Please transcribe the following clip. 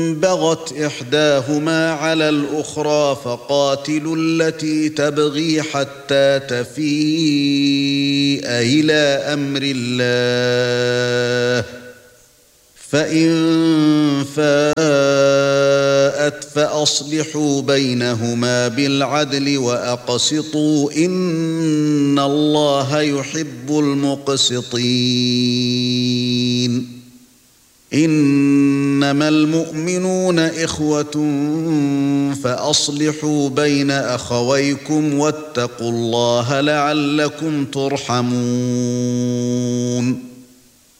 بغت إحداهما على الأخرى فقاتلوا التي تبغي حتى تفيء إلى أمر الله فإن فاءت فأصلحوا بينهما بالعدل وأقسطوا إن الله يحب المقسطين إنما المؤمنون إخوة فأصلحوا بين أخويكم واتقوا الله لعلكم ترحمون